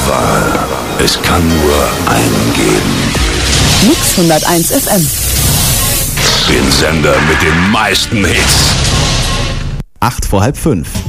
Wahl. Es kann nur einen geben. Mix 101 FM. Den Sender mit den meisten Hits. 5:08.